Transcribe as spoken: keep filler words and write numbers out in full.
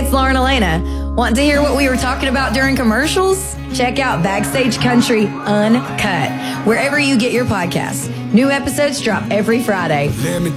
it's Lauren Elena. Want to hear what we were talking about during commercials? Check out Backstage Country Uncut, wherever you get your podcasts. New episodes drop every Friday. Let me